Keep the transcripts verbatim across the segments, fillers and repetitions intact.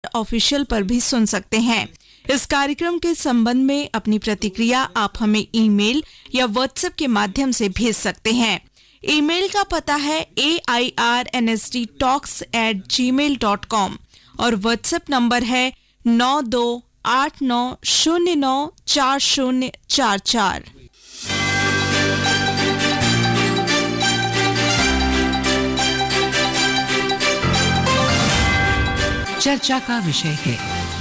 Official पर भी सुन सकते हैं। इस कार्यक्रम के संबंध में अपनी प्रतिक्रिया आप हमें ईमेल या व्हाट्सएप के माध्यम से भेज सकते हैं। ईमेल का पता है ए I R N S D talks eight ji mail dot com और व्हाट्सएप नंबर है नौ दो आठ नौ शून्य नौ चार शून्य चार चार। चर्चा का विषय है।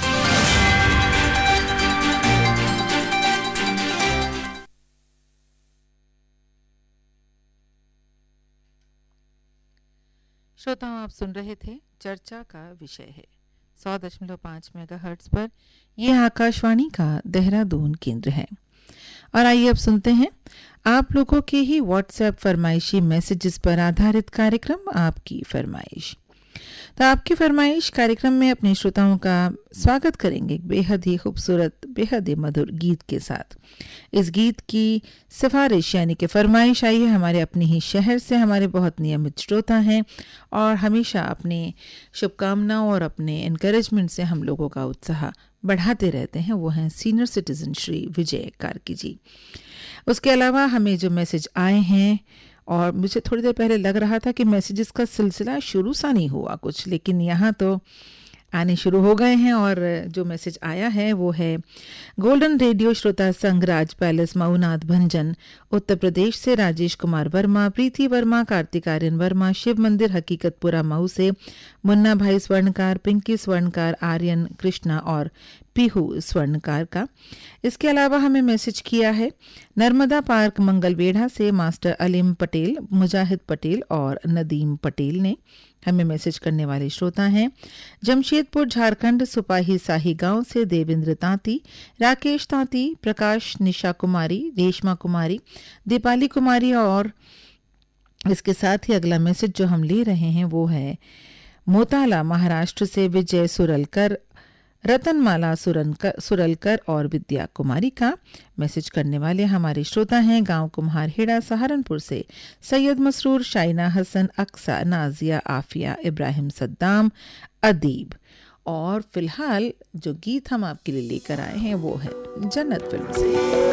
श्रोताओं, आप सुन रहे थे चर्चा का विषय है सौ दशमलव पाँच मेगाहर्ट्ज पर। यह आकाशवाणी का देहरादून केंद्र है। और आइए अब सुनते हैं आप लोगों के ही व्हाट्सएप फरमाइशी मैसेजेस पर आधारित कार्यक्रम आपकी फरमाइश। तो आपकी फरमाइश कार्यक्रम में अपने श्रोताओं का स्वागत करेंगे एक बेहद ही खूबसूरत, बेहद ही मधुर गीत के साथ। इस गीत की सिफारिश यानी कि फरमाइश आई है हमारे अपने ही शहर से। हमारे बहुत नियमित श्रोता हैं और हमेशा अपने शुभकामनाओं और अपने एनकरेजमेंट से हम लोगों का उत्साह बढ़ाते रहते हैं। वो हैं सीनियर सिटीजन श्री विजय कार्की जी। उसके अलावा हमें जो मैसेज आए हैं, और मुझे थोड़ी देर पहले लग रहा था कि मैसेजेस का सिलसिला शुरू सा नहीं हुआ कुछ, लेकिन यहाँ तो आने शुरू हो गए हैं। और जो मैसेज आया है वो है गोल्डन रेडियो श्रोता संघ, राज पैलेस, मऊनाथ भंजन, उत्तर प्रदेश से राजेश कुमार वर्मा, प्रीति वर्मा, कार्तिक आर्यन वर्मा, शिव मंदिर हकीकतपुरा मऊ से मुन्ना भाई स्वर्णकार, पिंकी स्वर्णकार, आर्यन कृष्णा और पीहू स्वर्णकार का। इसके अलावा हमें मैसेज किया है नर्मदा पार्क मंगलवेढ़ा से मास्टर अलीम पटेल, मुजाहिद पटेल और नदीम पटेल ने। हमें मैसेज करने वाले श्रोता हैं जमशेदपुर झारखंड, सुपाही साही गांव से देवेंद्र तांती, राकेश तांती, प्रकाश, निशा कुमारी, रेशमा कुमारी, दीपाली कुमारी। और इसके साथ ही अगला मैसेज जो हम ले रहे हैं वो है मोताला महाराष्ट्र से विजय सुरलकर, रतनमाला सुरनकर सुरलकर और विद्या कुमारी का। मैसेज करने वाले हमारे श्रोता हैं गांव कुम्हारहेड़ा सहारनपुर से सैयद मसरूर, शाइना हसन, अक्सा, नाजिया, आफिया, इब्राहिम सद्दाम, अदीब। और फिलहाल जो गीत हम आपके लिए लेकर आए हैं वो है जन्नत फिल्म से।